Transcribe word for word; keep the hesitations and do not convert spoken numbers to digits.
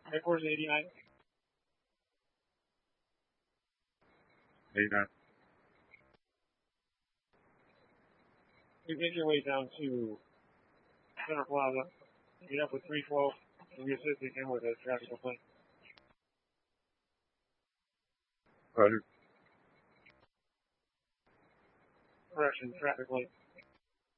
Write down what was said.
Headquarters eighty-nine. eighty-nine. You make your way down to Center Plaza. Meet up with three twelve and be assisting him with a traffic complaint. Roger. Correction, traffic light.